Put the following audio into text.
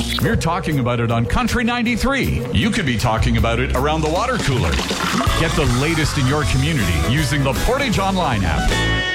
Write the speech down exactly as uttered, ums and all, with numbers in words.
We're talking about it on Country ninety-three. You could be talking about it around the water cooler. Get the latest in your community using the Portage Online app.